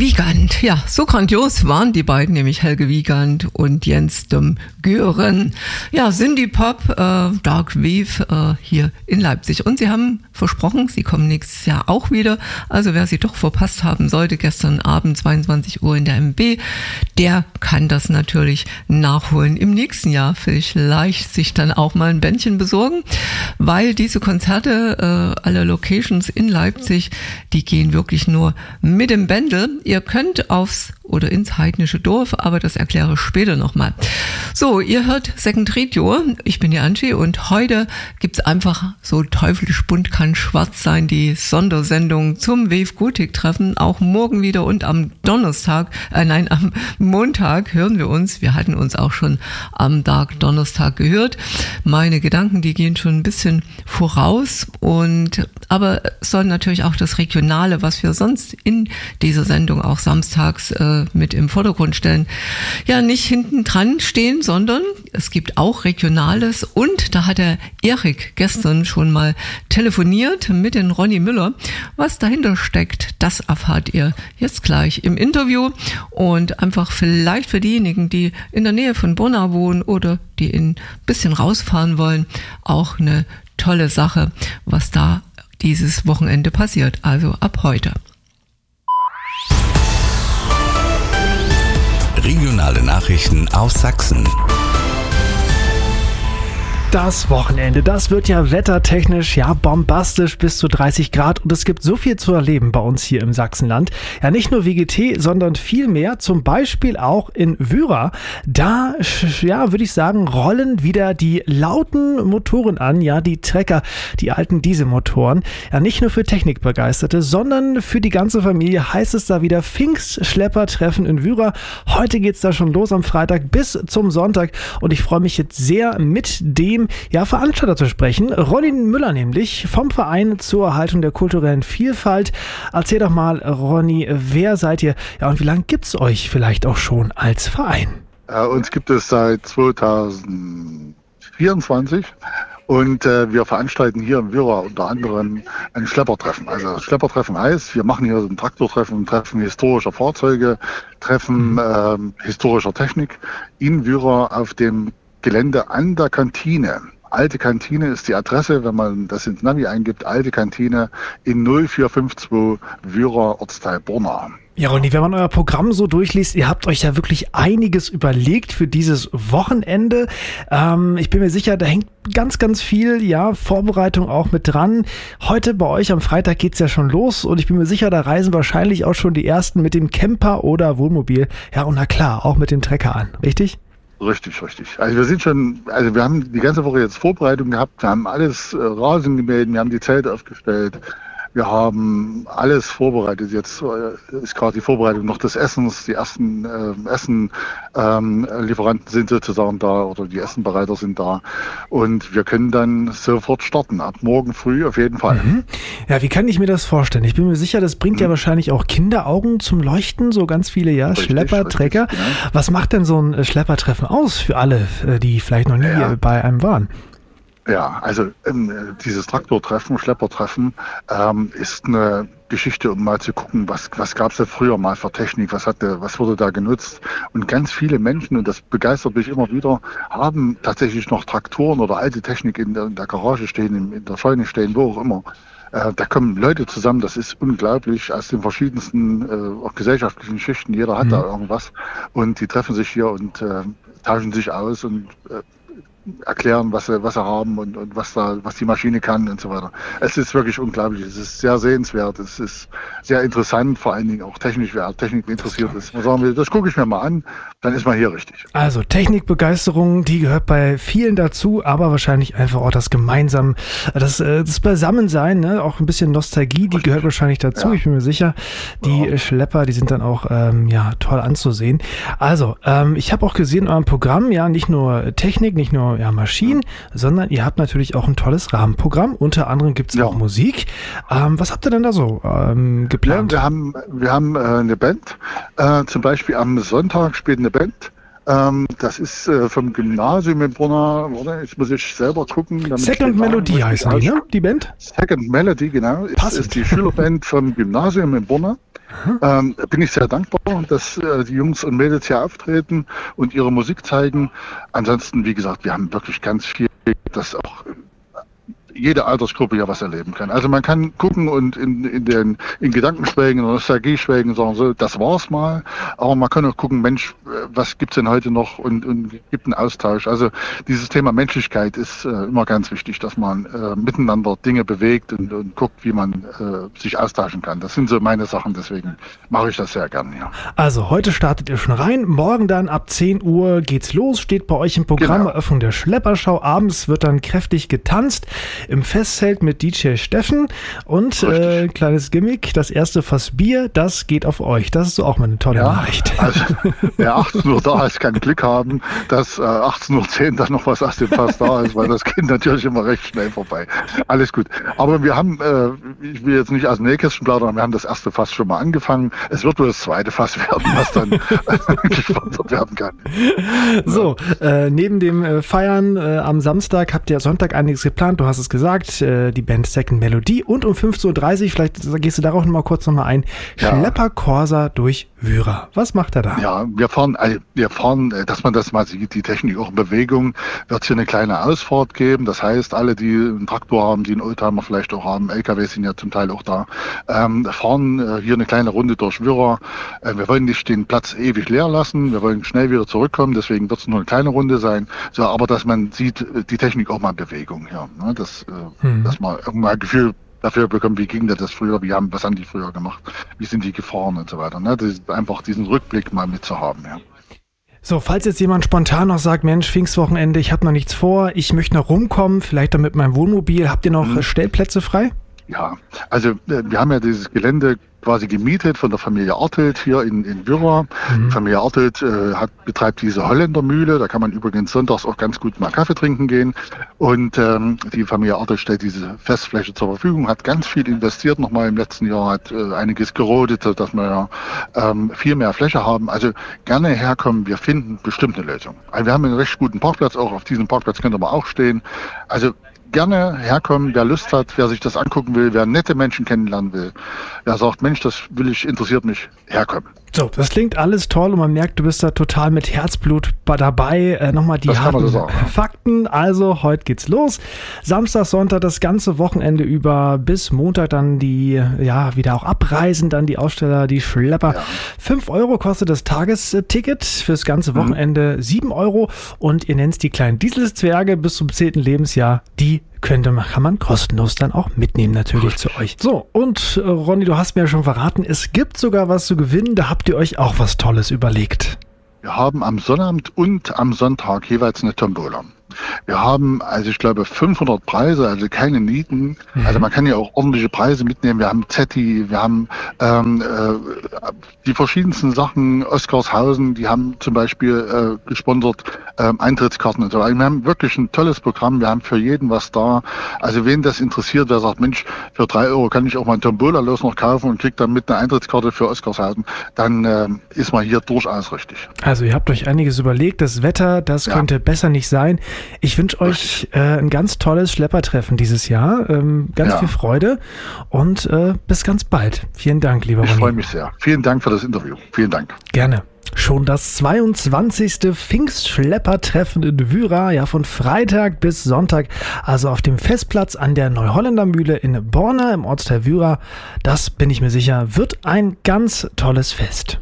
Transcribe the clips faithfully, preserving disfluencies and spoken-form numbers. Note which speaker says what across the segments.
Speaker 1: Wiegand, ja, so grandios waren die beiden, nämlich Helge Wiegand und Jens Dom Gören. Ja, Synthie-Pop, äh, Dark Wave äh, hier in Leipzig. Und sie haben versprochen, sie kommen nächstes Jahr auch wieder. Also wer sie doch verpasst haben sollte, gestern Abend zweiundzwanzig Uhr in der M B, der kann das natürlich nachholen im nächsten Jahr. Vielleicht sich dann auch mal ein Bändchen besorgen, weil diese Konzerte, äh, alle Locations in Leipzig, die gehen wirklich nur mit dem Bändel. Ihr könnt aufs oder ins heidnische Dorf, aber das erkläre ich später nochmal. So, ihr hört Second Radio, ich bin die Angie und heute gibt's einfach so teuflisch bunt kann schwarz sein, die Sondersendung zum Wave Gothic Treffen, auch morgen wieder und am Donnerstag, äh nein, am Montag hören wir uns, wir hatten uns auch schon am Dark Donnerstag gehört. Meine Gedanken, die gehen schon ein bisschen voraus und, aber es soll natürlich auch das Regionale, was wir sonst in dieser Sendung auch samstags äh, mit im Vordergrund stellen, ja nicht hinten dran stehen, sondern es gibt auch Regionales und da hat der Erik gestern schon mal telefoniert mit den Ronny Müller. Was dahinter steckt, das erfahrt ihr jetzt gleich im Interview und einfach vielleicht für diejenigen, die in der Nähe von Borna wohnen oder die ein bisschen rausfahren wollen, auch eine tolle Sache, was da dieses Wochenende passiert, also ab heute.
Speaker 2: Regionale Nachrichten aus Sachsen.
Speaker 3: Das Wochenende, das wird ja wettertechnisch ja bombastisch bis zu dreißig Grad und es gibt so viel zu erleben bei uns hier im Sachsenland. Ja, nicht nur W G T, sondern viel mehr, zum Beispiel auch in Wyra. Da, ja, würde ich sagen, rollen wieder die lauten Motoren an, ja, die Trecker, die alten Dieselmotoren. Ja, nicht nur für Technikbegeisterte, sondern für die ganze Familie heißt es da wieder Pfingstschleppertreffen in Wyra. Heute geht's da schon los am Freitag bis zum Sonntag und ich freue mich jetzt sehr mit dem ja, Veranstalter zu sprechen. Ronny Müller nämlich vom Verein zur Erhaltung der kulturellen Vielfalt. Erzähl doch mal, Ronny, wer seid ihr? Ja, und wie lange gibt's euch vielleicht auch schon als Verein?
Speaker 4: Ja, uns gibt es seit zweitausendvierundzwanzig und äh, wir veranstalten hier in Wyra unter anderem ein Schleppertreffen. Also Schleppertreffen heißt, wir machen hier ein Traktortreffen, Treffen historischer Fahrzeuge, Treffen mhm. äh, historischer Technik in Wyra auf dem Gelände an der Kantine. Alte Kantine ist die Adresse, wenn man das ins Navi eingibt, alte Kantine in null vier fünf zwei Wyra, Ortsteil Borna.
Speaker 3: Ja, Ronny, wenn man euer Programm so durchliest, ihr habt euch ja wirklich einiges überlegt für dieses Wochenende. Ähm, ich bin mir sicher, da hängt ganz, ganz viel, ja, Vorbereitung auch mit dran. Heute bei euch am Freitag geht's ja schon los und ich bin mir sicher, da reisen wahrscheinlich auch schon die ersten mit dem Camper oder Wohnmobil. Ja, und na klar, auch mit dem Trecker an, richtig?
Speaker 4: Richtig, richtig. Also wir sind schon, also wir haben die ganze Woche jetzt Vorbereitung gehabt, wir haben alles äh, Rasen gemäht, wir haben die Zelte aufgestellt, wir haben alles vorbereitet. Jetzt äh, ist gerade die Vorbereitung noch des Essens, die ersten äh, Essen-Lieferanten ähm, sind sozusagen da oder die Essenbereiter sind da und wir können dann sofort starten, ab morgen früh auf jeden Fall.
Speaker 3: Mhm. Ja, wie kann ich mir das vorstellen? Ich bin mir sicher, das bringt mhm. ja wahrscheinlich auch Kinderaugen zum Leuchten, so ganz viele, ja, richtig, Schlepper, Trecker. Genau. Was macht denn so ein Schleppertreffen aus für alle, die vielleicht noch nie ja. bei einem waren?
Speaker 4: Ja, also ähm, dieses Traktortreffen, Schleppertreffen ähm, ist eine Geschichte, um mal zu gucken, was was gab es da früher mal für Technik, was hatte, was wurde da genutzt. Und ganz viele Menschen, und das begeistert mich immer wieder, haben tatsächlich noch Traktoren oder alte Technik in der, in der Garage stehen, in, in der Scheune stehen, wo auch immer. Äh, da kommen Leute zusammen, das ist unglaublich, aus den verschiedensten äh, auch gesellschaftlichen Schichten, jeder hat mhm. da irgendwas. Und die treffen sich hier und äh, tauschen sich aus und äh, erklären, was sie, was sie haben und, und was da, was die Maschine kann und so weiter. Es ist wirklich unglaublich. Es ist sehr sehenswert. Es ist sehr interessant, vor allen Dingen auch technisch, wer Technik interessiert ist. Man sagen will, das gucke ich mir mal an, dann ist man hier richtig.
Speaker 3: Also Technikbegeisterung, die gehört bei vielen dazu, aber wahrscheinlich einfach auch das gemeinsam, das, das Beisammensein, ne? Auch ein bisschen Nostalgie, die richtig. Gehört wahrscheinlich dazu. Ja. Ich bin mir sicher, die ja. Schlepper, die sind dann auch ähm, ja toll anzusehen. Also ähm, ich habe auch gesehen in eurem Programm, ja, nicht nur Technik, nicht nur ja, Maschinen, ja. sondern ihr habt natürlich auch ein tolles Rahmenprogramm. Unter anderem gibt es ja. auch Musik. Ähm, was habt ihr denn da so ähm, geplant?
Speaker 4: Ja, wir haben, wir haben äh, eine Band. Äh, zum Beispiel am Sonntag spielt eine Band. Ähm, das ist äh, vom Gymnasium in Brunner. Jetzt muss ich selber gucken.
Speaker 3: Second Melody heißt die, ne? Die Band?
Speaker 4: Second Melody, genau. Ist, ist die Schülerband vom Gymnasium in Brunner. ähm, bin ich sehr dankbar, dass äh, die Jungs und Mädels hier auftreten und ihre Musik zeigen. Ansonsten, wie gesagt, wir haben wirklich ganz viel, das auch jede Altersgruppe ja was erleben kann. Also man kann gucken und in, in den in Gedanken schwelgen, in Nostalgie schwelgen und sagen, so, das war's mal. Aber man kann auch gucken, Mensch, was gibt's denn heute noch und, und gibt einen Austausch. Also dieses Thema Menschlichkeit ist äh, immer ganz wichtig, dass man äh, miteinander Dinge bewegt und, und guckt, wie man äh, sich austauschen kann. Das sind so meine Sachen, deswegen mache ich das sehr gerne. Ja.
Speaker 3: Also heute startet ihr schon rein, morgen dann ab zehn Uhr geht's los, steht bei euch im Programm, genau. Eröffnung der Schlepperschau, abends wird dann kräftig getanzt im Festzelt mit D J Steffen und äh, kleines Gimmick, das erste Fass Bier, das geht auf euch. Das ist so auch mal eine tolle
Speaker 4: ja,
Speaker 3: Nachricht.
Speaker 4: Also wer achtzehn Uhr da ist, kann Glück haben, dass äh, achtzehn Uhr zehn dann noch was aus dem Fass da ist, weil das geht natürlich immer recht schnell vorbei. Alles gut. Aber wir haben, äh, ich will jetzt nicht aus dem Nähkästchen plaudern, wir haben das erste Fass schon mal angefangen. Es wird wohl das zweite Fass werden, was dann gesponsert werden kann.
Speaker 3: So, äh, neben dem äh, Feiern äh, am Samstag habt ihr Sonntag einiges geplant. Du hast es gesagt, äh, die Band Second Melody und um fünfzehn Uhr dreißig, vielleicht gehst du darauf noch mal kurz noch mal ein, ja. Schlepper Corsa durch Wyra. Was macht er da?
Speaker 4: Ja, wir fahren, wir fahren, dass man das mal sieht, die Technik auch in Bewegung, wird es hier eine kleine Ausfahrt geben. Das heißt, alle, die einen Traktor haben, die einen Oldtimer vielleicht auch haben, L K Ws sind ja zum Teil auch da, ähm, fahren äh, hier eine kleine Runde durch Wyra. Äh, wir wollen nicht den Platz ewig leer lassen, wir wollen schnell wieder zurückkommen, deswegen wird es nur eine kleine Runde sein. So, aber dass man sieht, die Technik auch mal in Bewegung. Ja, ne, das, äh, hm. dass man irgendwann ein Gefühl dafür bekommen, wie ging das früher, wie haben, was haben die früher gemacht, wie sind die gefahren und so weiter. Ne? Das ist einfach diesen Rückblick mal mitzuhaben. Ja.
Speaker 3: So, falls jetzt jemand spontan noch sagt, Mensch, Pfingstwochenende, ich habe noch nichts vor, ich möchte noch rumkommen, vielleicht dann mit meinem Wohnmobil, habt ihr noch hm. Stellplätze frei?
Speaker 4: Ja, also wir haben ja dieses Gelände quasi gemietet von der Familie Artelt hier in, in Wyra. Mhm. Die Familie Artelt äh, hat, betreibt diese Holländermühle, da kann man übrigens sonntags auch ganz gut mal Kaffee trinken gehen. Und ähm, die Familie Artelt stellt diese Festfläche zur Verfügung, hat ganz viel investiert nochmal im letzten Jahr, hat äh, einiges gerodet, dass wir ja, ähm, viel mehr Fläche haben. Also gerne herkommen, wir finden bestimmt eine Lösung. Also wir haben einen recht guten Parkplatz, auch auf diesem Parkplatz könnte man auch stehen. Also gerne herkommen, wer Lust hat, wer sich das angucken will, wer nette Menschen kennenlernen will, wer sagt, Mensch, das will ich, interessiert mich, herkommen.
Speaker 3: So, das klingt alles toll und man merkt, du bist da total mit Herzblut dabei. Äh, Nochmal die harten so Fakten. Also, heute geht's los. Samstag, Sonntag, das ganze Wochenende über bis Montag dann die, ja, wieder auch abreisen, dann die Aussteller, die Schlepper. Ja. fünf Euro kostet das Tagesticket fürs ganze Wochenende, mhm. sieben Euro und ihr nennt es die kleinen Dieselzwerge bis zum zehnten Lebensjahr, die könnte man, kann man kostenlos dann auch mitnehmen, natürlich zu euch. So, und äh, Ronny, du hast mir ja schon verraten, es gibt sogar was zu gewinnen, da habt ihr euch auch was Tolles überlegt.
Speaker 4: Wir haben am Sonnabend und am Sonntag jeweils eine Tombola. Wir haben, also ich glaube, fünfhundert Preise, also keine Nieten. Mhm. Also man kann ja auch ordentliche Preise mitnehmen. Wir haben Zetti, wir haben ähm, äh, die verschiedensten Sachen, Oskarshausen, die haben zum Beispiel äh, gesponsert äh, Eintrittskarten und so weiter. Wir haben wirklich ein tolles Programm. Wir haben für jeden was da. Also wen das interessiert, wer sagt, Mensch, für drei Euro kann ich auch mal ein Tombola los noch kaufen und kriegt dann mit eine Eintrittskarte für Oskarshausen, dann äh, ist man hier durchaus richtig.
Speaker 3: Also ihr habt euch einiges überlegt. Das Wetter, das ja. könnte besser nicht sein. Ich wünsche euch äh, ein ganz tolles Schleppertreffen dieses Jahr. Ähm, ganz ja. viel Freude und äh, bis ganz bald. Vielen Dank, lieber Ronny.
Speaker 4: Ich freue mich sehr. Vielen Dank für das Interview. Vielen Dank.
Speaker 3: Gerne. Schon das zweiundzwanzigste Pfingstschleppertreffen in Wyra, ja von Freitag bis Sonntag, also auf dem Festplatz an der Neuholländer Mühle in Borna im Ortsteil Wyra. Das, bin ich mir sicher, wird ein ganz tolles Fest.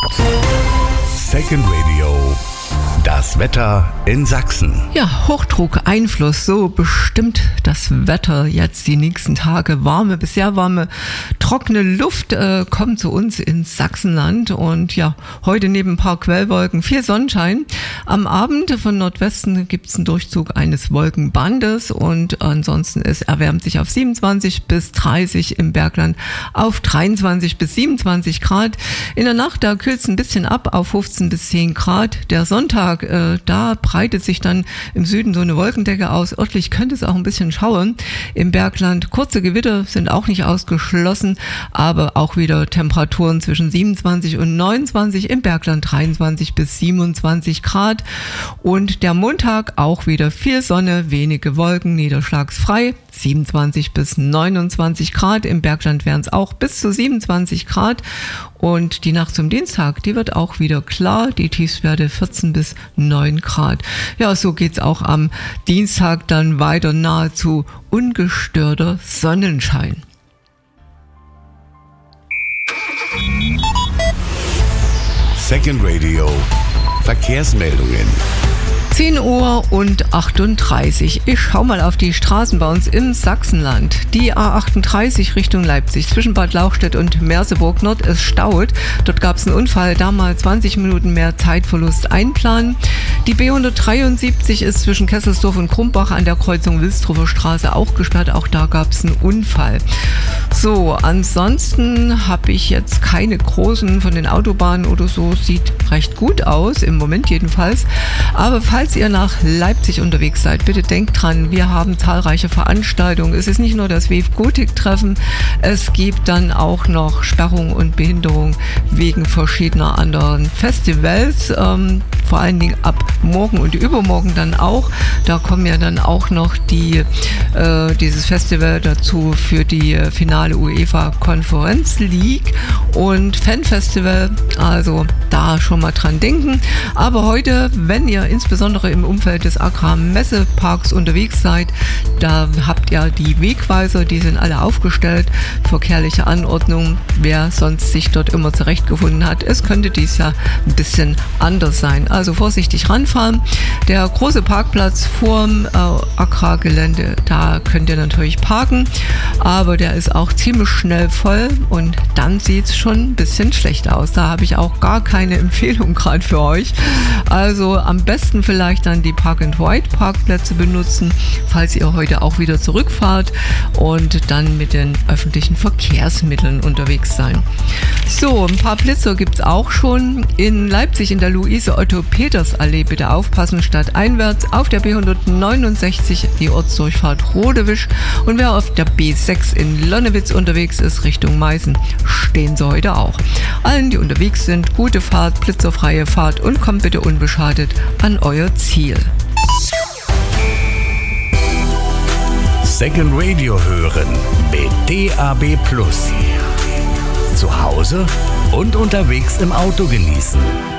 Speaker 2: Second Radio. Das Wetter in Sachsen.
Speaker 1: Ja, Hochdruckeinfluss, so bestimmt das Wetter jetzt die nächsten Tage. Warme, bis sehr warme, trockene Luft äh, kommt zu uns ins Sachsenland und ja, heute neben ein paar Quellwolken viel Sonnenschein. Am Abend von Nordwesten gibt es einen Durchzug eines Wolkenbandes und ansonsten es erwärmt sich auf siebenundzwanzig bis dreißig im Bergland, auf dreiundzwanzig bis siebenundzwanzig Grad. In der Nacht, da kühlt es ein bisschen ab auf fünfzehn bis zehn Grad. Der Sonntag, äh, da breitet sich dann im Süden so eine Wolkendecke aus. Örtlich könnte es auch ein bisschen schauern. Im Bergland kurze Gewitter sind auch nicht ausgeschlossen, aber auch wieder Temperaturen zwischen siebenundzwanzig und neunundzwanzig, im Bergland dreiundzwanzig bis siebenundzwanzig Grad. Und der Montag auch wieder viel Sonne, wenige Wolken, niederschlagsfrei, siebenundzwanzig bis neunundzwanzig Grad. Im Bergland wären es auch bis zu siebenundzwanzig Grad. Und die Nacht zum Dienstag, die wird auch wieder klar. Die Tiefstwerte vierzehn bis neun Grad. Ja, so geht's auch am Dienstag dann weiter, nahezu ungestörter Sonnenschein.
Speaker 2: Second Radio Verkehrsmeldungen.
Speaker 1: zehn Uhr und achtunddreißig. Ich schau mal auf die Straßen bei uns im Sachsenland. Die A achtunddreißig Richtung Leipzig zwischen Bad Lauchstädt und Merseburg Nord ist staut. Dort gab es einen Unfall, da mal zwanzig Minuten mehr Zeitverlust einplanen. Die B hundertdreiundsiebzig ist zwischen Kesselsdorf und Krumbach an der Kreuzung Wilsdruffer Straße auch gesperrt. Auch da gab es einen Unfall. So, ansonsten habe ich jetzt keine großen von den Autobahnen oder so. Sieht recht gut aus, im Moment jedenfalls. Aber falls ihr nach Leipzig unterwegs seid, bitte denkt dran, wir haben zahlreiche Veranstaltungen. Es ist nicht nur das W E F Gotik-Treffen, es gibt dann auch noch Sperrung und Behinderung wegen verschiedener anderen Festivals. Ähm, vor allen Dingen ab morgen und übermorgen dann auch. Da kommen ja dann auch noch die, äh, dieses Festival dazu für die finale UEFA Conference League und Fanfestival. Also da schon mal dran denken. Aber heute, wenn ihr insbesondere im Umfeld des Agrarmesseparks unterwegs seid, da habt ihr die Wegweiser, die sind alle aufgestellt, verkehrliche Anordnungen, wer sonst sich dort immer zurechtgefunden hat. Es könnte dies Jahr ein bisschen anders sein. Also vorsichtig ranfahren. Der große Parkplatz vorm äh, Agrargelände, da könnt ihr natürlich parken, aber der ist auch ziemlich schnell voll und dann sieht es schon ein bisschen schlecht aus. Da habe ich auch gar keine Empfehlung gerade für euch. Also am besten vielleicht dann die Park-and-Ride-Parkplätze benutzen, falls ihr heute auch wieder zurückfahrt und dann mit den öffentlichen Verkehrsmitteln unterwegs sein. So, ein paar Blitzer gibt es auch schon. In Leipzig in der Luise-Otto-Peters-Allee bitte aufpassen, stadteinwärts auf der B hundertneunundsechzig die Ortsdurchfahrt Rodewisch und wer auf der B sechs in Lonnewitz unterwegs ist Richtung Meißen, stehen sie heute auch. Allen, die unterwegs sind, gute Fahrt, blitzerfreie Fahrt und kommt bitte unbeschadet an euer Ziel.
Speaker 2: Second Radio hören mit D A B Plus. Zu Hause und unterwegs im Auto genießen.